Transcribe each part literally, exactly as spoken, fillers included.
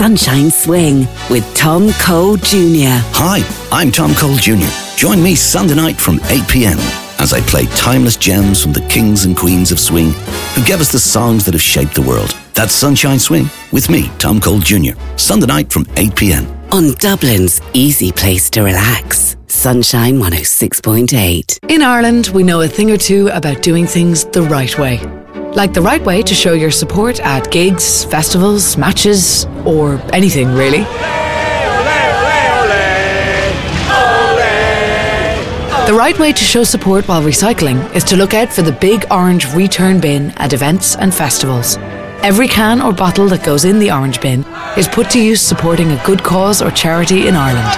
Sunshine Swing with Tom Cole Junior Hi, I'm Tom Cole Junior Join me Sunday night from eight p.m. as I play timeless gems from the kings and queens of swing who gave us the songs that have shaped the world. That's Sunshine Swing with me, Tom Cole Junior Sunday night from eight p.m. on Dublin's easy place to relax. Sunshine one oh six point eight. In Ireland, we know a thing or two about doing things the right way. Like the right way to show your support at gigs, festivals, matches, or anything really. The right way to show support while recycling is to look out for the big orange return bin at events and festivals. Every can or bottle that goes in the orange bin is put to use supporting a good cause or charity in Ireland.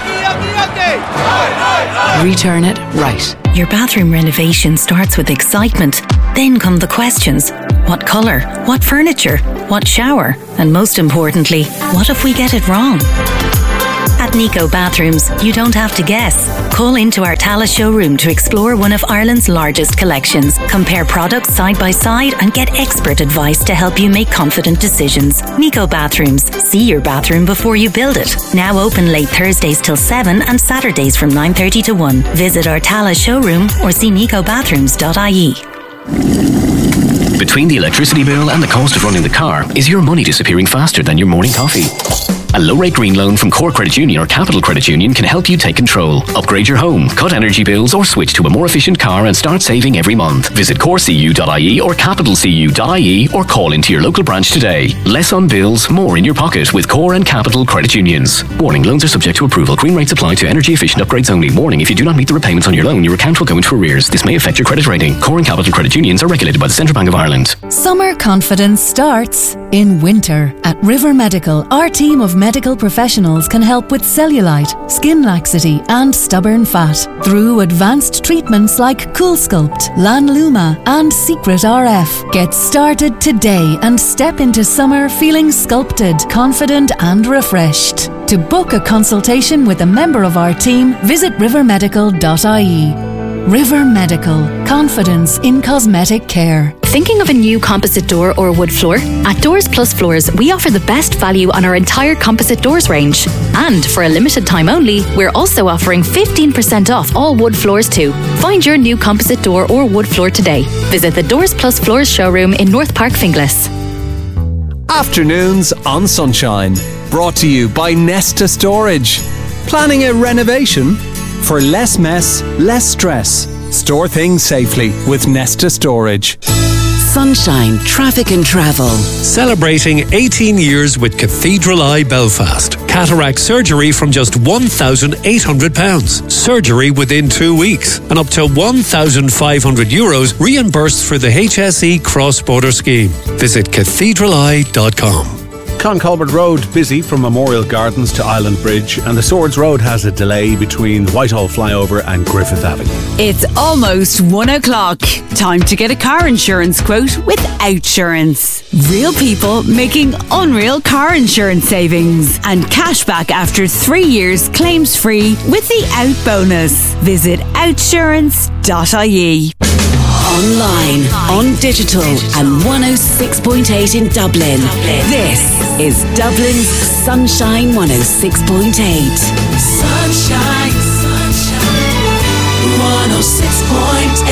Return it right. Your bathroom renovation starts with excitement. Then come the questions. What colour? What furniture? What shower? And most importantly, what if we get it wrong? At Nico Bathrooms, you don't have to guess. Call into our Tallaght showroom to explore one of Ireland's largest collections. Compare products side by side and get expert advice to help you make confident decisions. Nico Bathrooms. See your bathroom before you build it. Now open late Thursdays till seven and Saturdays from nine thirty to one. Visit our Tallaght showroom or see nico bathrooms dot I E. Between the electricity bill and the cost of running the car, is your money disappearing faster than your morning coffee? A low-rate green loan from Core Credit Union or Capital Credit Union can help you take control. Upgrade your home, cut energy bills, or switch to a more efficient car and start saving every month. Visit core c u dot I E or capital c u dot I E or call into your local branch today. Less on bills, more in your pocket with Core and Capital Credit Unions. Warning, loans are subject to approval. Green rates apply to energy-efficient upgrades only. Warning, if you do not meet the repayments on your loan, your account will go into arrears. This may affect your credit rating. Core and Capital Credit Unions are regulated by the Central Bank of Ireland. Summer confidence starts in winter. At River Medical, our team of medical professionals can help with cellulite, skin laxity and stubborn fat through advanced treatments like Cool Sculpt, Lanluma and Secret R F. Get started today and step into summer feeling sculpted, confident and refreshed. To book a consultation with a member of our team, visit river medical dot I E. River Medical. Confidence in cosmetic care. Thinking of a new composite door or wood floor? At Doors Plus Floors, we offer the best value on our entire composite doors range. And for a limited time only, we're also offering fifteen percent off all wood floors too. Find your new composite door or wood floor today. Visit the Doors Plus Floors showroom in North Park, Finglas. Afternoons on Sunshine. Brought to you by Nesta Storage. Planning a renovation? For less mess, less stress. Store things safely with Nesta Storage. Sunshine Traffic and Travel. Celebrating eighteen years with Cathedral Eye Belfast. Cataract surgery from just one thousand eight hundred pounds. Surgery within two weeks. And up to one thousand five hundred euros reimbursed for the H S E cross-border scheme. Visit cathedral eye dot com. Concolbert Road busy from Memorial Gardens to Island Bridge, and the Swords Road has a delay between Whitehall Flyover and Griffith Avenue. It's almost one o'clock. Time to get a car insurance quote with Outsurance. Real people making unreal car insurance savings and cashback after three years claims free with the Out bonus. Visit outsurance dot I E. Online, on digital and one oh six point eight in Dublin. This is Dublin's Sunshine one oh six point eight. Sunshine, sunshine, one oh six point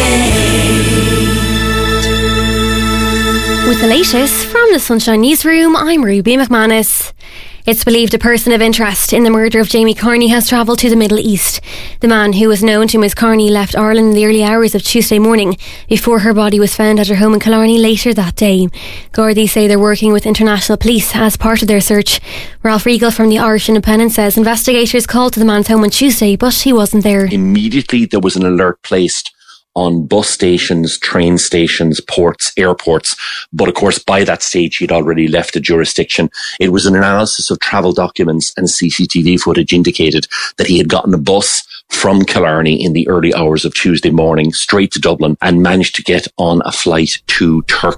eight. With the latest from the Sunshine Newsroom, I'm Ruby McManus. It's believed a person of interest in the murder of Jamie Carney has travelled to the Middle East. The man, who was known to Miss Carney, left Ireland in the early hours of Tuesday morning before her body was found at her home in Killarney later that day. Gardaí say they're working with international police as part of their search. Ralph Regal from the Irish Independent says investigators called to the man's home on Tuesday, but he wasn't there. Immediately there was an alert placed on bus stations, train stations, ports, airports. But of course, by that stage, he'd already left the jurisdiction. It was an analysis of travel documents and C C T V footage indicated that he had gotten a bus from Killarney in the early hours of Tuesday morning straight to Dublin and managed to get on a flight to Turkey.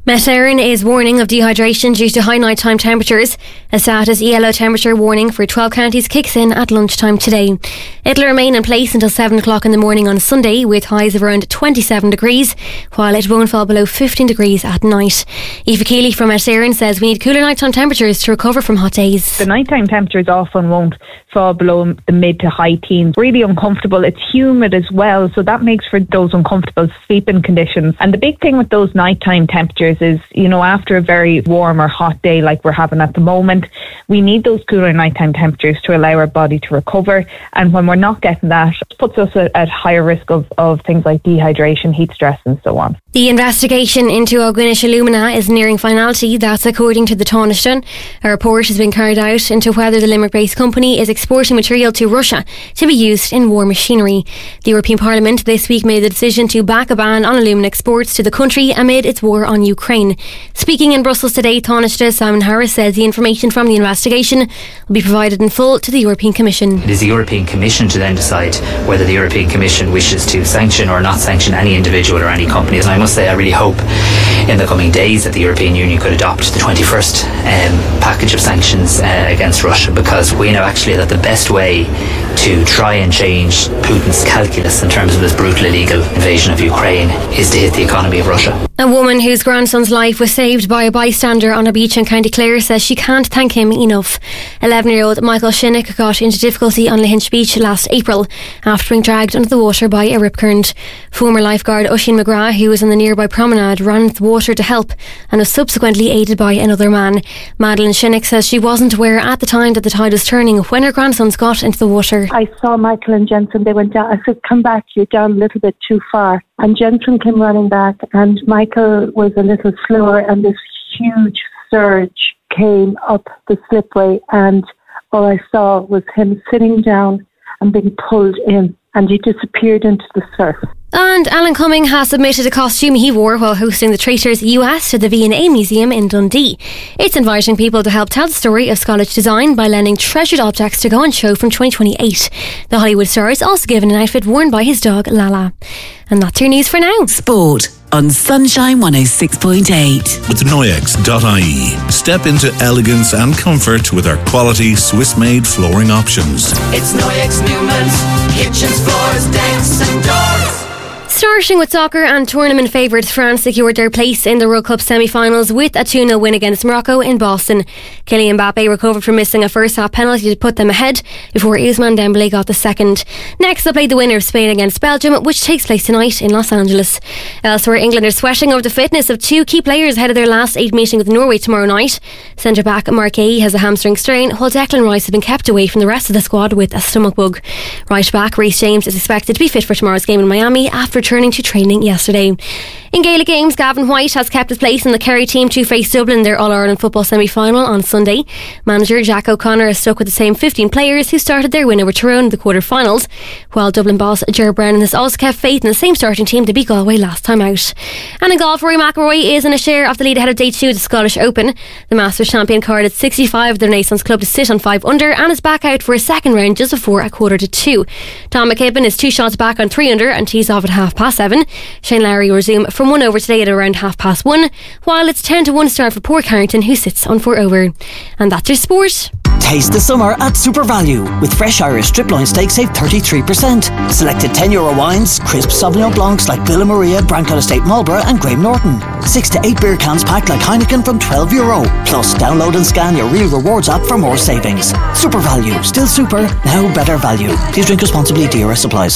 Met Éireann is warning of dehydration due to high nighttime temperatures. A status yellow temperature warning for twelve counties kicks in at lunchtime today. It'll remain in place until seven o'clock in the morning on Sunday, with highs of around twenty-seven degrees, while it won't fall below fifteen degrees at night. Aoife Keeley from Met Éireann says we need cooler nighttime temperatures to recover from hot days. The nighttime temperatures often won't fall below the mid to high teens. Really uncomfortable. It's humid as well, so that makes for those uncomfortable sleeping conditions. And the big thing with those nighttime temperatures is, you know, after a very warm or hot day like we're having at the moment, we need those cooler nighttime temperatures to allow our body to recover. And when we're not getting that, it puts us at, at higher risk of, of things like dehydration, heat stress and so on. The investigation into Ogwinish Illumina is nearing finality. That's according to the Taoiseach. A report has been carried out into whether the Limerick-based company is exporting material to Russia to be used in war machinery. The European Parliament this week made the decision to back a ban on alumina exports to the country amid its war on Ukraine. Speaking in Brussels today, Taoiseach Simon Harris says the information from the investigation will be provided in full to the European Commission. It is the European Commission to then decide whether the European Commission wishes to sanction or not sanction any individual or any company. And I must say I really hope in the coming days that the European Union could adopt the twenty-first um, package of sanctions uh, against Russia, because we know actually that the best way to try and change Putin's calculus in terms of his brutal illegal invasion of Ukraine is to hit the economy of Russia. A woman whose grandson's life was saved by a bystander on a beach in County Clare says she can't thank him enough. eleven-year-old Michael Shinnick got into difficulty on Lahinch Beach last April after being dragged under the water by a rip current. Former lifeguard Oisin McGrath, who was on the nearby promenade, ran into the water to help and was subsequently aided by another man. Madeline Shinnick says she wasn't aware at the time that the tide was turning when her grandsons got into the water. I saw Michael and Jensen, they went down. I said, come back, you're down a little bit too far. And Jensen came running back and Michael was a little slower, and this huge surge came up the slipway, and all I saw was him sitting down and being pulled in, and he disappeared into the surf. And Alan Cumming has submitted a costume he wore while hosting the Traitors U S to the V and A Museum in Dundee. It's inviting people to help tell the story of Scottish design by lending treasured objects to go on show from twenty twenty-eight. The Hollywood star is also given an outfit worn by his dog Lala. And that's your news for now. Sport on Sunshine one oh six point eight. With Noyex dot I E, step into elegance and comfort with our quality Swiss-made flooring options. It's Noyex Newman's kitchens, floors, decks and doors. Starting with soccer, and tournament favourites France secured their place in the World Cup semi-finals with a two nil win against Morocco in Boston. Kylian Mbappe recovered from missing a first-half penalty to put them ahead before Ousmane Dembélé got the second. Next, they'll play the winner of Spain against Belgium, which takes place tonight in Los Angeles. Elsewhere, England are sweating over the fitness of two key players ahead of their last eight meeting with Norway tomorrow night. Centre-back Mark Guéhi has a hamstring strain, while Declan Rice has been kept away from the rest of the squad with a stomach bug. Right-back Reece James is expected to be fit for tomorrow's game in Miami after returning to training yesterday. In Gaelic games, Gavin White has kept his place in the Kerry team to face Dublin in their All-Ireland football semi-final on Sunday. Manager Jack O'Connor has stuck with the same fifteen players who started their win over Tyrone in the quarter-finals, while Dublin boss Ger Brennan has also kept faith in the same starting team to beat Galway last time out. And in golf, Rory McIlroy is in a share of the lead ahead of day two of the Scottish Open. The Masters champion card at sixty-five of the Renaissance Club to sit on five under and is back out for a second round just before a quarter to two. Tom McKibben is two shots back on three under and tees off at half past seven. Shane Lowry will resume from one over today at around half past one, while it's ten to one start for Port Carrington, who sits on four over. And that's your sport. Taste the summer at Super Value. With fresh Irish strip loin steak, save thirty-three percent. Selected ten euro wines, crisp Sauvignon Blancs like Villa Maria, Brancott Estate Marlborough and Graham Norton. six to eight beer cans packed like Heineken from twelve euro. Plus, download and scan your Real Rewards app for more savings. Super Value. Still super, now better value. Please drink responsibly. D R S applies.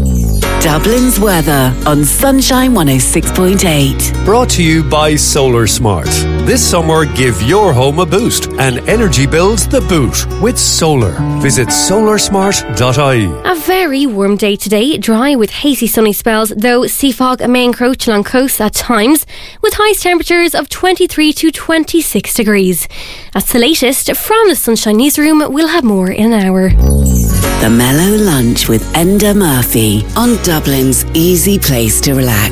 Dublin's weather on Sunshine one oh six point eight. Brought to you by Solar Smart. This summer, give your home a boost and energy bills the boot with solar. Visit solar smart dot I E. A very warm day today, dry with hazy sunny spells, though sea fog may encroach along coasts at times, with highest temperatures of twenty-three to twenty-six degrees. That's the latest from the Sunshine Newsroom. We'll have more in an hour. The Mellow Lunch with Enda Murphy on Dublin's easy place to relax.